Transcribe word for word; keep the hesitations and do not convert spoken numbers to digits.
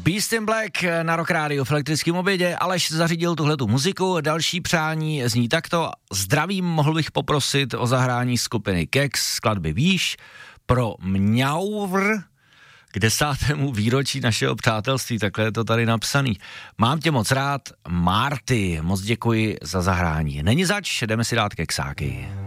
Beast in Black na Rock Radio v elektrickém obědě. Aleš zařídil tuhletu muziku. Další přání zní takto. Zdravím, mohl bych poprosit o zahrání skupiny Kex skladby Víš pro Mňauvr k desátému výročí našeho přátelství. Takhle je to tady napsaný. Mám tě moc rád, Marty. Moc děkuji za zahrání. Není zač, jdeme si dát keksáky.